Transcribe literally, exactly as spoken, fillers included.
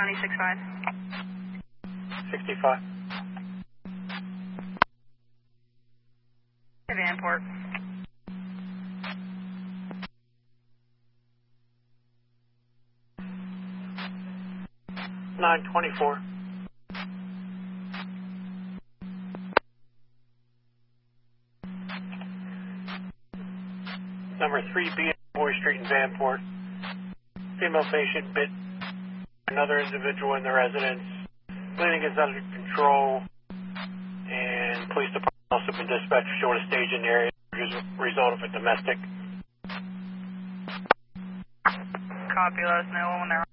County six five. sixty-five. Vanport. nine twenty-four. Number three B, Boy Street in Vanport. Female patient bit another individual in the residence. Bleeding is under control, and police department also been dispatched to a stage in the area as a result of a domestic. Copy, let us know when they're